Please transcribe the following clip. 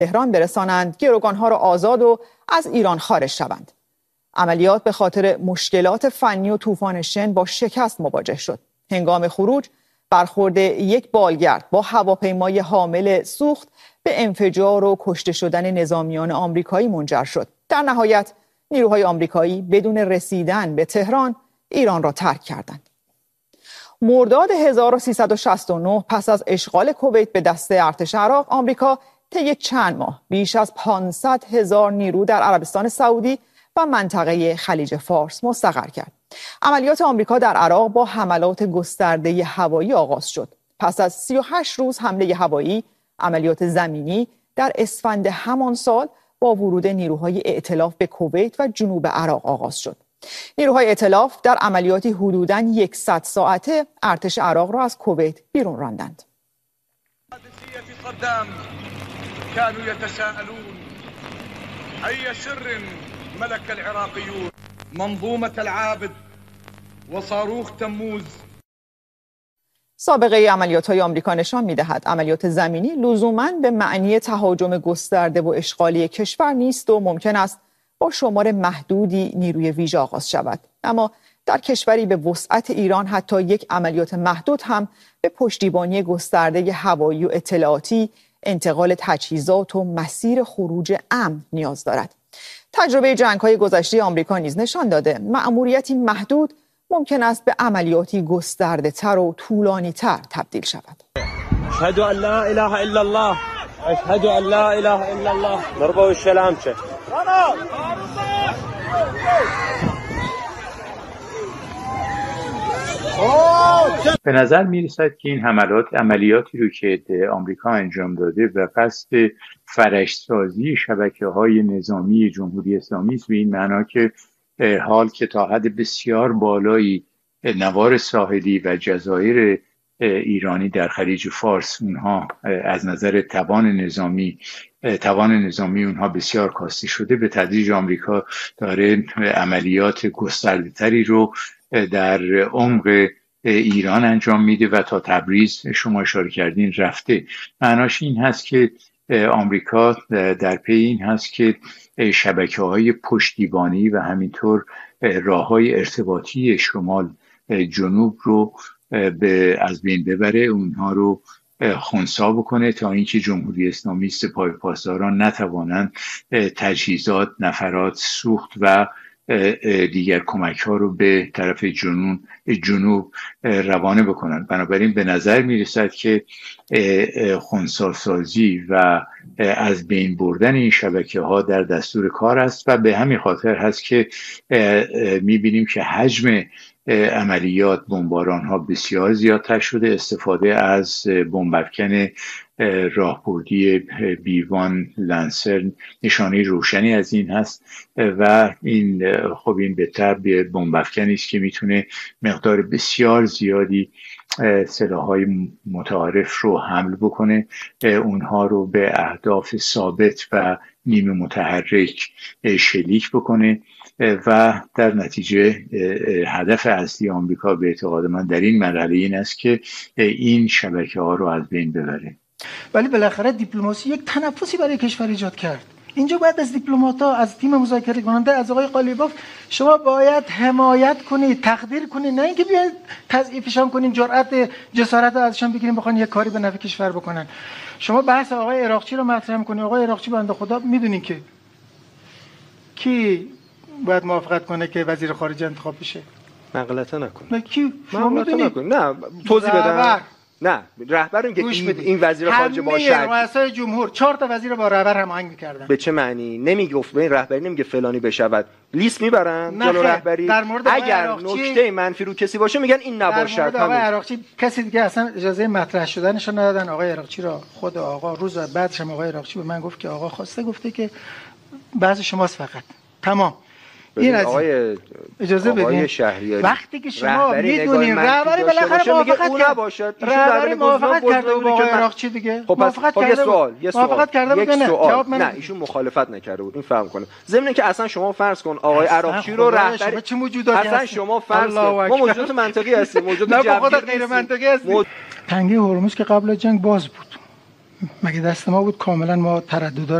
تهران برسانند، گروگانها را آزاد و از ایران خارج شوند. عملیات به خاطر مشکلات فنی و طوفان شن با شکست مواجه شد. هنگام خروج برخورد یک بالگرد با هواپیمای حامل سوخت به انفجار و کشته شدن نظامیان آمریکایی منجر شد. در نهایت نیروهای آمریکایی بدون رسیدن به تهران ایران را ترک کردند. مرداد 1369 پس از اشغال کویت به دست ارتش عراق، آمریکا طی چند ماه بیش از 500,000 نیرو در عربستان سعودی و منطقه خلیج فارس مستقر کرد. عملیات آمریکا در عراق با حملات گسترده هوایی آغاز شد. پس از 38 روز حمله هوایی، عملیات زمینی در اسفند همان سال با ورود نیروهای ائتلاف به کویت و جنوب عراق آغاز شد. نیروهای ائتلاف در عملیاتی حدوداً 100 ساعته ارتش عراق را از کویت بیرون راندند. كانوا يتساءلون أي سر ملك العراقيون منظومة العابد وصاروخ تموز. سابقه عملیات‌های آمریکا نشان می‌دهد عملیات زمینی لزوماً به معنی تهاجم گسترده و اشغالی کشور نیست و ممکن است با شمار محدودی نیروی ویژه آغاز شود. اما در کشوری به وسعت ایران حتی یک عملیات محدود هم به پشتیبانی گسترده هوایی و اطلاعاتی، انتقال تجهیزات و مسیر خروج امن نیاز دارد. تجربه جنگ‌های گذشته آمریکا نیز نشان داده مأموریتی محدود ممکن است به عملیاتی گسترده‌تر و طولانی‌تر تبدیل شود. اشهد ان لا اله الا الله اشهد ان لا اله الا الله مربوط السلام چه به نظر می‌رسد که این عملیاتی رو که آمریکا انجام داده و قصد فرش‌سازی شبکه‌های نظامی جمهوری اسلامی است، به این معنا که حال که تا حد بسیار بالایی نوار ساحلی و جزایر ایرانی در خلیج فارس اونها از نظر توان نظامی اونها بسیار کاسته شده، به تدریج آمریکا داره عملیات گسترده‌تری رو در عمق ایران انجام میده و تا تبریز شما اشاره کردین رفته. معناش این هست که آمریکا در پی این هست که شبکه‌های پشتیبانی و همینطور راه‌های ارتباطی شمال جنوب رو از بین ببره، اونها رو خنثی بکنه تا اینکه جمهوری اسلامی سپاه پاسداران نتوانند تجهیزات، نفرات، سوخت و دیگر کمک ها رو به طرف جنوب روانه بکنند. بنابراین به نظر می رسد که خنثی سازی و از بین بردن این شبکه ها در دستور کار است و به همین خاطر هست که می بینیم که حجم عملیات بمباران ها بسیار زیادتر شده. استفاده از بمب افکن راهبردی بیوان لنسر نشانه روشنی از این هست و این به طب بمب افکنی است که میتونه مقدار بسیار زیادی سلاح‌های متعارف رو حمل بکنه، اونها رو به اهداف ثابت و نیمه متحرک شلیک بکنه و در نتیجه هدف اصلی آمریکا به اعتقاد من در این مرحله این است که این شبکه‌ها رو از بین ببره. ولی بالاخره دیپلماسی یک تنفسی برای کشور ایجاد کرد. اینجا باید از دیپلمات‌ها، از تیم مذاکره کننده، از آقای قالیباف شما باید حمایت کنید، تقدیر کنید، نه اینکه بیاید تضعیفشان کنین، جرأت جسارت رو ازشان بگیرین بخوان یک کاری به نفع کشور بکنن. شما بحث آقای عراقچی رو مطرح می‌کنید. آقای عراقچی بنده خدا میدونین که کی باید موافقت کنه که وزیر خارجه انتخاب بشه؟ من غلطه نکنم. نه کی؟ شما میدونید؟ نه توضیح بدم. نه رهبر که این وزیر خارجه باشه، رؤسای جمهور 4 تا وزیر با رهبر هماهنگ می‌کردن. به چه معنی؟ نمیگفت به این رهبری نمیگه فلانی بشود، لیست میبرن جلو رهبری. اگر نکته منفی رو کسی باشه میگن این نباشد. آقای عراقچی کسی دیگه اصلا اجازه مطرح شدنش رو ندادن. آقای عراقچی را خود آقا روز بعدش هم آقای عراقچی به من گفت که آقا خواسته، گفته که بعضی شماست فقط. تمام. این آقای اجازه بدین وقتی که شما میدونین رهبری بالاخره موافقت نباشد، رهبری موافقت کرده با آقای عراقچی دیگه. موافقت کرده. موافقت کرده بود نه؟ جواب من نه، ایشون مخالفت نکرده بود. این فهم کنه. ضمن که اصلا شما فرض کن آقای عراقچی رو رهبری چه موجوداتی اصلا شما فرض کن ما موجودات منطقی هستیم، موجودات جبری غیر منطقی هستیم. تنگه هرمز که قبل از جنگ باز بود. مگه دست ما بود؟ کاملا ما تردد